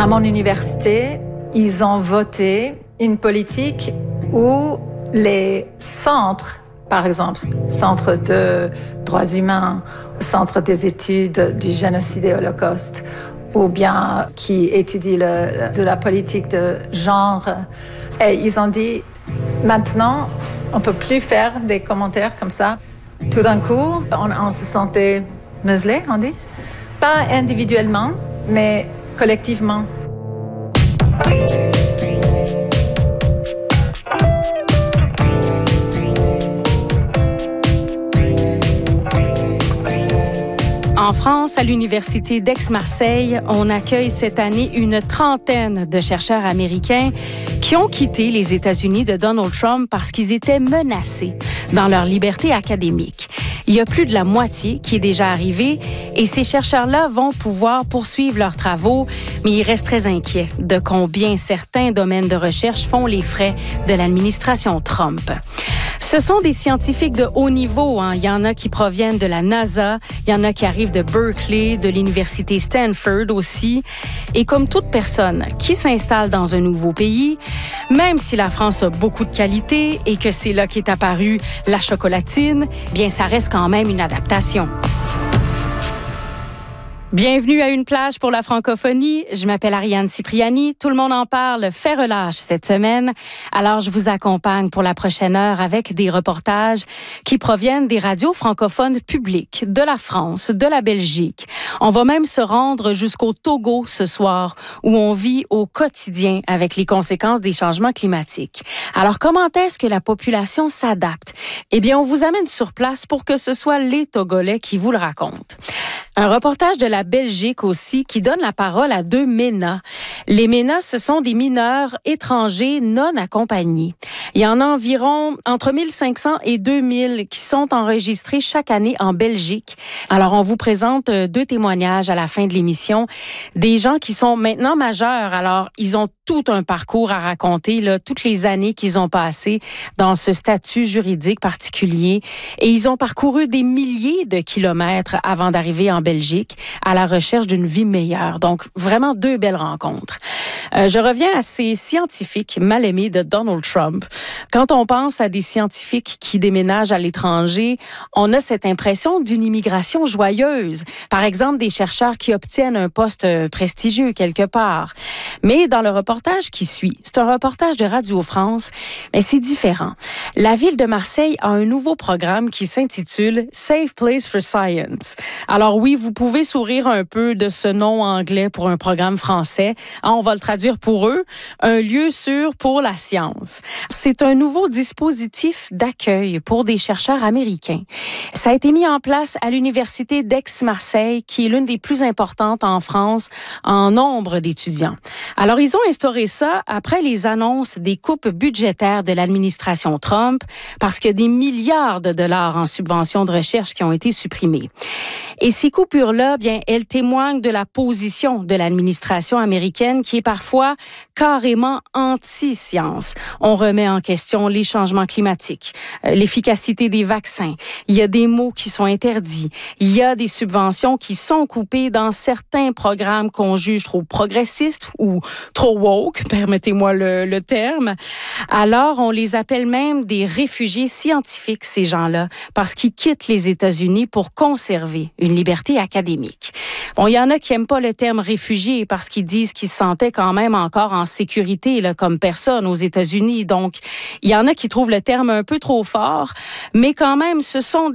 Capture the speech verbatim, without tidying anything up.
À mon université, ils ont voté une politique où les centres, par exemple, centre de droits humains, centre des études du génocide et holocauste, ou bien qui étudie le, de la politique de genre, et ils ont dit, maintenant, on ne peut plus faire des commentaires comme ça. Tout d'un coup, on, on se sentait muselé, on dit. Pas individuellement, mais collectivement. En France, à l'Université d'Aix-Marseille, on accueille cette année une trentaine de chercheurs américains qui ont quitté les États-Unis de Donald Trump parce qu'ils étaient menacés dans leur liberté académique. Il y a plus de la moitié qui est déjà arrivée et ces chercheurs-là vont pouvoir poursuivre leurs travaux, mais ils restent très inquiets de combien certains domaines de recherche font les frais de l'administration Trump. Ce sont des scientifiques de haut niveau. Hein. Il y en a qui proviennent de la NASA, il y en a qui arrivent de Berkeley, de l'Université Stanford aussi. Et comme toute personne qui s'installe dans un nouveau pays, même si la France a beaucoup de qualités et que c'est là qu'est apparue la chocolatine, bien ça reste quand même une adaptation. Bienvenue à Une plage pour la francophonie. Je m'appelle Ariane Cipriani. Tout le monde en parle, fait relâche cette semaine. Alors, je vous accompagne pour la prochaine heure avec des reportages qui proviennent des radios francophones publiques, de la France, de la Belgique. On va même se rendre jusqu'au Togo ce soir, où on vit au quotidien avec les conséquences des changements climatiques. Alors, comment est-ce que la population s'adapte? Eh bien, on vous amène sur place pour que ce soit les Togolais qui vous le racontent. Un reportage de la Belgique aussi qui donne la parole à deux MENA. Les MENA, ce sont des mineurs étrangers non accompagnés. Il y en a environ entre mille cinq cents et deux mille qui sont enregistrés chaque année en Belgique. Alors, on vous présente deux témoignages à la fin de l'émission. Des gens qui sont maintenant majeurs. Alors, ils ont tout un parcours à raconter, là, toutes les années qu'ils ont passées dans ce statut juridique particulier. Et ils ont parcouru des milliers de kilomètres avant d'arriver en Belgique à la recherche d'une vie meilleure. Donc, vraiment deux belles rencontres. Euh, je reviens à ces scientifiques mal aimés de Donald Trump. Quand on pense à des scientifiques qui déménagent à l'étranger, on a cette impression d'une immigration joyeuse. Par exemple, des chercheurs qui obtiennent un poste prestigieux quelque part. Mais dans le reportage qui suit, c'est un reportage de Radio France, mais c'est différent. La ville de Marseille a un nouveau programme qui s'intitule Safe Place for Science. Alors oui, vous pouvez sourire un peu de ce nom anglais pour un programme français. Ah, on va le traduire pour eux, un lieu sûr pour la science. C'est un nouveau dispositif d'accueil pour des chercheurs américains. Ça a été mis en place à l'Université d'Aix-Marseille, qui est l'une des plus importantes en France en nombre d'étudiants. Alors, ils ont instauré ça après les annonces des coupes budgétaires de l'administration Trump, parce qu'il y a des milliards de dollars en subventions de recherche qui ont été supprimés. Et ces coupures-là, bien, elles témoignent de la position de l'administration américaine qui est parfois carrément anti-science. On remet en question les changements climatiques, euh, l'efficacité des vaccins. Il y a des mots qui sont interdits. Il y a des subventions qui sont coupées dans certains programmes qu'on juge trop progressistes ou trop woke, permettez-moi le, le terme. Alors, on les appelle même des réfugiés scientifiques, ces gens-là, parce qu'ils quittent les États-Unis pour conserver une liberté académique. Bon, il y en a qui n'aiment pas le terme réfugié parce qu'ils disent qu'ils se sentaient quand même encore en sécurité là, comme personne aux États-Unis. Donc, il y en a qui trouvent le terme un peu trop fort, mais quand même, ce sont des